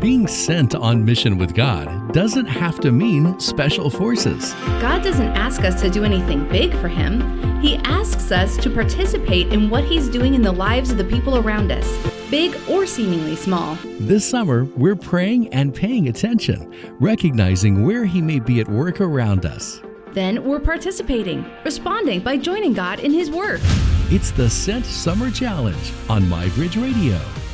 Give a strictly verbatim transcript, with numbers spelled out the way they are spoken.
Being sent on mission with God doesn't have to mean special forces. God doesn't ask us to do anything big for Him. He asks us to participate in what He's doing in the lives of the people around us, big or seemingly small. This summer, we're praying and paying attention, recognizing where He may be at work around us. Then we're participating, responding by joining God in His work. It's the Sent Summer Challenge on MyBridge Radio.